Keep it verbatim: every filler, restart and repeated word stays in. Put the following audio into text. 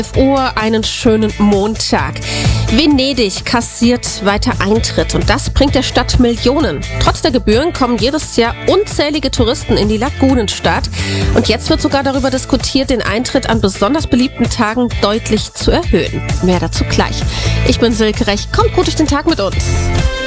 elf Uhr, einen schönen Montag. Venedig kassiert weiter Eintritt und das bringt der Stadt Millionen. Trotz der Gebühren kommen jedes Jahr unzählige Touristen in die Lagunenstadt. Und jetzt wird sogar darüber diskutiert, den Eintritt an besonders beliebten Tagen deutlich zu erhöhen. Mehr dazu gleich. Ich bin Silke Rech, kommt gut durch den Tag mit uns.